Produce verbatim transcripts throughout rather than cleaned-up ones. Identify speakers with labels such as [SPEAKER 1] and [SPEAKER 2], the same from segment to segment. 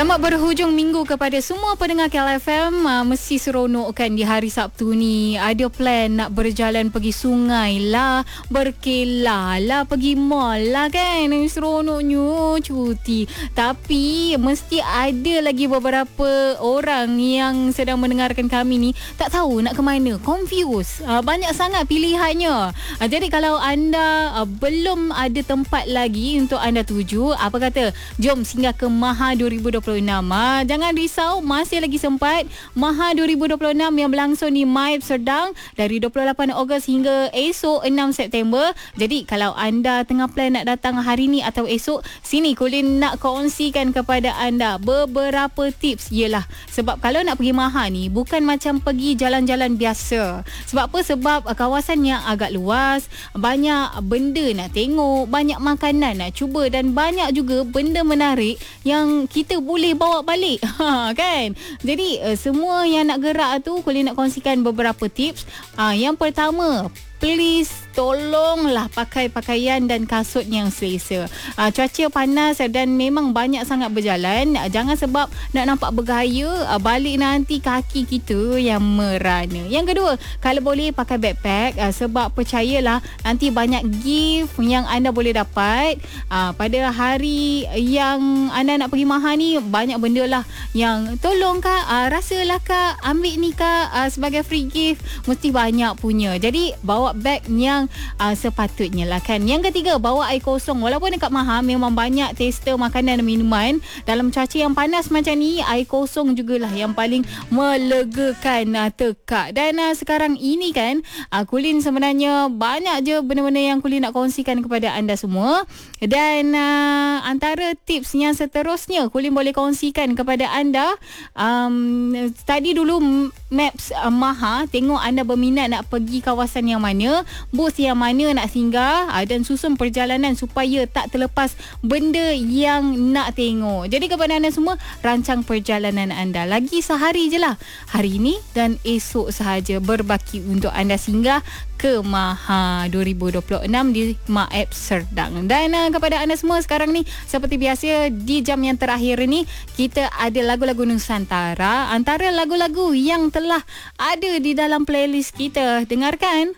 [SPEAKER 1] Selamat berhujung minggu kepada semua pendengar K L F M. uh, Mesti seronok kan di hari Sabtu ni. Ada plan nak berjalan pergi sungai lah, berkelah lah, pergi mall lah kan. Seronoknya cuti. Tapi mesti ada lagi beberapa orang yang sedang mendengarkan kami ni tak tahu nak ke mana, confused. uh, Banyak sangat pilihannya. uh, Jadi kalau anda uh, belum ada tempat lagi untuk anda tuju, apa kata jom singgah ke Maha dua ribu dua puluh enam. Ha, jangan risau, masih lagi sempat. Maha dua ribu dua puluh enam yang berlangsung di Maib Serdang dari dua puluh lapan Ogos hingga esok enam September. Jadi kalau anda tengah plan nak datang hari ni atau esok, sini Colin nak kongsikan kepada anda beberapa tips. Yelah, sebab kalau nak pergi Maha ni bukan macam pergi jalan-jalan biasa. Sebab apa? Sebab kawasan yang agak luas, banyak benda nak tengok, banyak makanan nak cuba dan banyak juga benda menarik yang kita boleh bawa balik. Ha, kan? Jadi uh, semua yang nak gerak tu, Colin nak kongsikan beberapa tips. Uh, yang pertama, please tolonglah pakai pakaian dan kasut yang selesa. Uh, cuaca panas dan memang banyak sangat berjalan. Uh, jangan sebab nak nampak bergaya, uh, balik nanti kaki kita yang merana. Yang kedua, kalau boleh pakai backpack, uh, sebab percayalah nanti banyak gift yang anda boleh dapat. Uh, pada hari yang anda nak pergi Maha ni, banyak benda lah yang tolong kak, uh, rasalah kak, ambil ni kak, uh, sebagai free gift. Mesti banyak punya. Jadi bawa beg yang uh, sepatutnya lah kan. Yang ketiga, bawa air kosong. Walaupun dekat Maha memang banyak tester makanan dan minuman, dalam cuaca yang panas macam ni, air kosong jugalah yang paling melegakan uh, tekak. Dan uh, sekarang ini kan, uh, Colin sebenarnya banyak je benda-benda yang Colin nak kongsikan kepada anda semua. Dan uh, antara tips yang seterusnya Colin boleh kongsikan kepada anda, um, tadi dulu maps uh, Maha, tengok anda berminat nak pergi kawasan yang mana, bus yang mana nak singgah, dan susun perjalanan supaya tak terlepas benda yang nak tengok. Jadi kepada anda semua, rancang perjalanan anda. Lagi sehari je lah, hari ini dan esok sahaja berbaki untuk anda singgah ke Maha dua ribu dua puluh enam di Maib Serdang. Dan uh, kepada anda semua, sekarang ni seperti biasa di jam yang terakhir ni, kita ada lagu-lagu Nusantara. Antara lagu-lagu yang telah ada di dalam playlist kita, dengarkan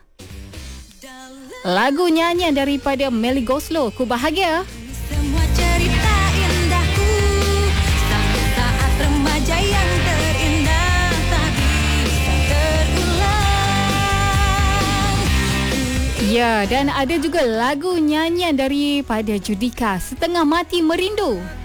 [SPEAKER 1] lagu nyanyian daripada Melly Goslow, Ku Bahagia.
[SPEAKER 2] Semua cerita indahku, satu saat remaja yang terindah tak bisa terulang.
[SPEAKER 1] Ya, dan ada juga lagu nyanyian daripada Judika, Setengah Mati Merindu.